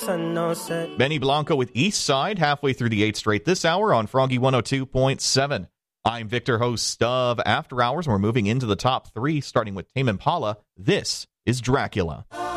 sun no set. Benny Blanco with East Side halfway through the 8th straight this hour on Froggy 102.7. I'm Victor, host of After Hours, and we're moving into the top 3, starting with Tame Impala. This is Dracula.